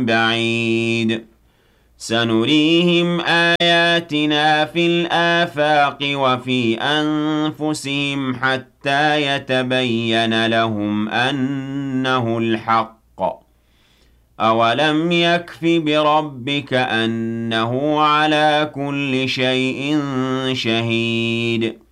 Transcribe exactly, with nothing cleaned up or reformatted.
بعيد سنريهم آياتنا في الآفاق وفي أنفسهم حتى يتبين لهم أنه الحق أولم يكف بربك أنه على كل شيء شهيد